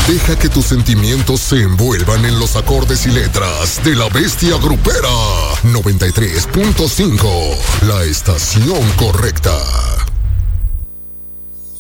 Deja que tus sentimientos se envuelvan en los acordes y letras de La Bestia Grupera. 93.5, la estación correcta.